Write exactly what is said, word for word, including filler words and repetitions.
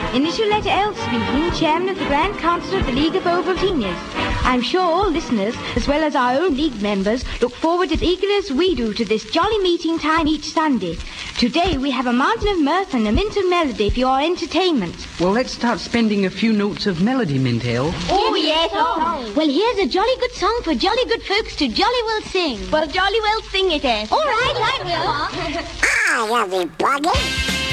Initial letter L speaking, Chairman of the Grand Council of the League of Ovaltinians. I'm sure all listeners, as well as our own League members, look forward as eagerly as we do to this jolly meeting time each Sunday. Today we have a mountain of mirth and a mint of melody for your entertainment. Well, let's start spending a few notes of melody, Mint Ale. Oh, yes, oh. Well, here's a jolly good song for jolly good folks to jolly well sing. Well, jolly well sing it, eh? All right, I will. Hi, everybody.